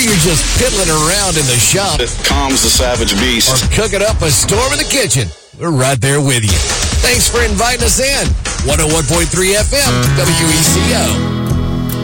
you're just piddling around in the shop, It calms the savage beast. or cooking up a storm in the kitchen, we're right there with you. Thanks for inviting us in. 101.3 FM, WECO.